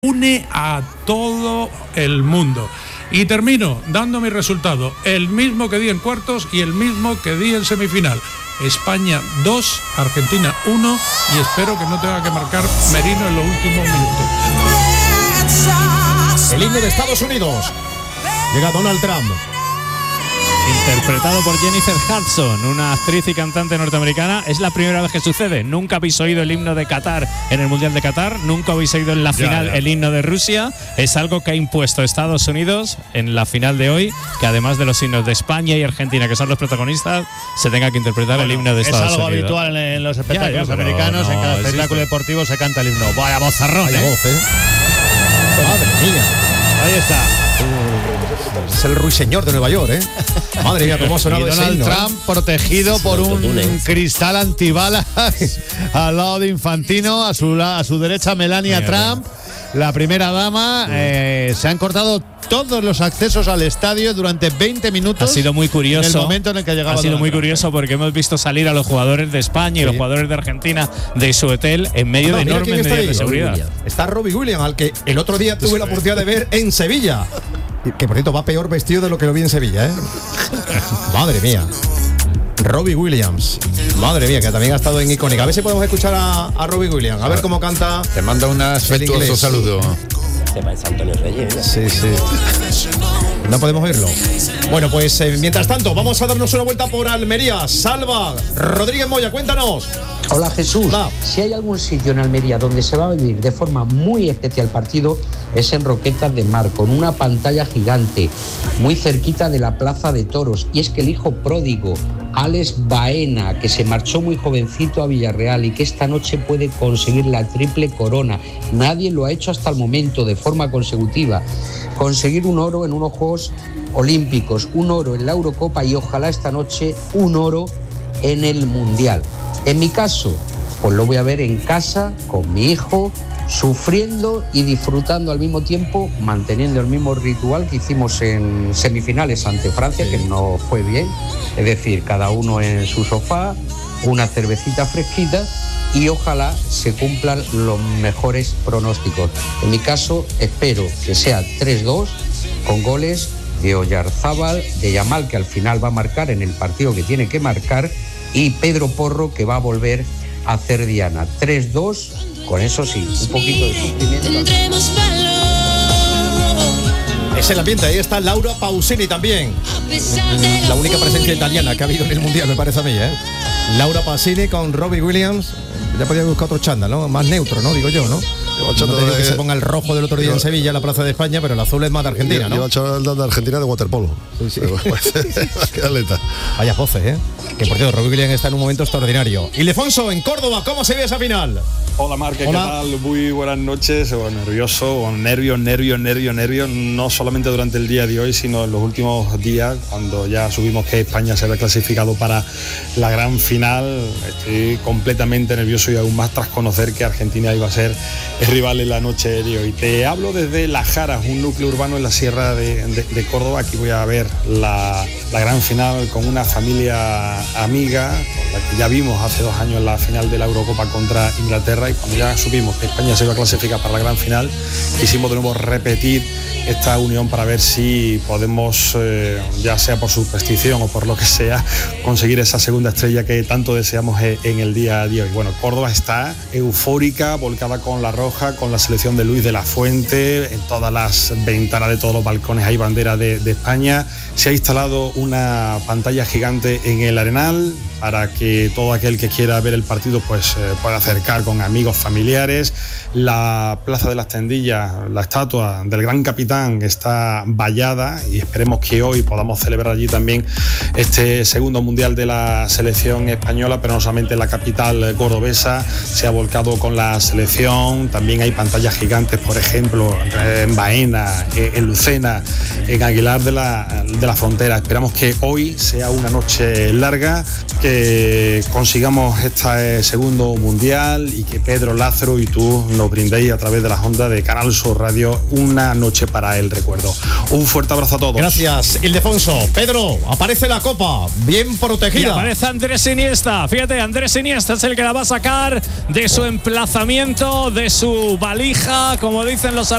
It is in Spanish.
une a todo el mundo. Y termino dando mi resultado, el mismo que di en cuartos y el mismo que di en semifinal. España 2, Argentina 1, y espero que no tenga que marcar Merino en los últimos minutos. El himno de Estados Unidos. Llega Donald Trump. Interpretado por Jennifer Hudson, una actriz y cantante norteamericana. Es la primera vez que sucede. Nunca habéis oído el himno de Qatar en el Mundial de Qatar. Nunca habéis oído en la final el himno de Rusia. Es algo que ha impuesto Estados Unidos en la final de hoy, que además de los himnos de España y Argentina, que son los protagonistas, se tenga que interpretar el himno de Estados Unidos. Es algo habitual en los espectáculos americanos. En cada espectáculo deportivo se canta el himno. Vaya vozarrón, Vaya voz, Madre mía. Ahí está. Es el ruiseñor de Nueva York, Madre mía, cómo ha sonado ese himno. Donald Trump protegido por un cristal antibalas al lado de Infantino, a su derecha Melania Trump, la primera dama. Se han cortado todos los accesos al estadio durante 20 minutos. Ha sido muy curioso. En el momento en el que llegaba. Ha sido muy curioso porque hemos visto salir a los jugadores de España y los jugadores de Argentina de su hotel en medio de enormes medidas de seguridad. Está Robbie Williams, al que el otro día tuve la oportunidad de ver en Sevilla. Que por cierto va peor vestido de lo que lo vi en Sevilla, Madre mía. Robbie Williams. Madre mía, que también ha estado en Icónica. A ver si podemos escuchar a Robbie Williams. A ver cómo canta. Te manda un afectuoso saludo. Es Antonio Reyes. Sí. No podemos oírlo. Bueno, pues mientras tanto, vamos a darnos una vuelta por Almería. Salva Rodríguez Moya, cuéntanos. Hola Jesús. Hola. Si hay algún sitio en Almería donde se va a vivir de forma muy especial partido, es en Roquetas de Mar, con una pantalla gigante, muy cerquita de la Plaza de Toros. Y es que el hijo pródigo, Alex Baena, que se marchó muy jovencito a Villarreal y que esta noche puede conseguir la triple corona. Nadie lo ha hecho hasta el momento de forma consecutiva. Conseguir un oro en unos Juegos Olímpicos, un oro en la Eurocopa y ojalá esta noche un oro en el Mundial. En mi caso, pues lo voy a ver en casa con mi hijo, sufriendo y disfrutando al mismo tiempo, manteniendo el mismo ritual que hicimos en semifinales ante Francia, que no fue bien. Es decir, cada uno en su sofá, una cervecita fresquita y ojalá se cumplan los mejores pronósticos. En mi caso, espero que sea 3-2 con goles de Oyarzábal, de Yamal, que al final va a marcar en el partido que tiene que marcar, y Pedro Porro, que va a volver a hacer diana. 3-2, con eso sí, un poquito de sufrimiento. Es el ambiente, ahí está Laura Pausini también. La única presencia italiana que ha habido en el Mundial, me parece a mí, Laura Pausini con Robbie Williams. Ya podía buscar otro chándal, ¿no? Más neutro, ¿no? Digo yo, ¿no? No te digo que se ponga el rojo del otro día en Sevilla, en la Plaza de España, pero el azul es más de Argentina, ¿no? Lleva el chándal de Argentina de waterpolo. Sí. Qué atleta. Vaya voces, Que por cierto, Robbie Williams está en un momento extraordinario. Ildefonso, en Córdoba, ¿cómo se ve esa final? Hola Marque, ¿qué tal? Muy buenas noches. Nervioso, nervio, no solamente durante el día de hoy, sino en los últimos días, cuando ya supimos que España se había clasificado para la gran final. Estoy completamente nervioso y aún más tras conocer que Argentina iba a ser el rival en la noche de hoy. Te hablo desde Las Jaras, un núcleo urbano en la sierra de Córdoba. Aquí voy a ver la gran final con una familia amiga, con la que ya vimos hace 2 años la final de la Eurocopa contra Inglaterra, y cuando ya supimos que España se iba a clasificar para la gran final, quisimos de nuevo repetir esta unión para ver si podemos, ya sea por superstición o por lo que sea, conseguir esa segunda estrella que tanto deseamos en el día de hoy. Bueno, Córdoba está eufórica, volcada con la roja, con la selección de Luis de la Fuente. En todas las ventanas de todos los balcones hay bandera de España. Se ha instalado una pantalla gigante en el Arenal para que todo aquel que quiera ver el partido pues pueda acercar con amigos, familiares. La Plaza de las Tendillas, la estatua del gran capitán, está vallada y esperemos que hoy podamos celebrar allí también este segundo mundial de la selección española, pero no solamente en la capital cordobesa, se ha volcado con la selección. También hay pantallas gigantes, por ejemplo, en Baena, en Lucena, en Aguilar de la Frontera. Esperamos que hoy sea una noche larga, que consigamos este segundo mundial y que Pedro, Lázaro y tú nos brindéis a través de las ondas de Canal Sur Radio una noche para el recuerdo. Un fuerte abrazo a todos. Gracias, Ildefonso. Pedro, aparece la copa, bien protegida. Y aparece Andrés Iniesta. Fíjate, Andrés Iniesta es el que la va a sacar de su emplazamiento, de su valija, como dicen los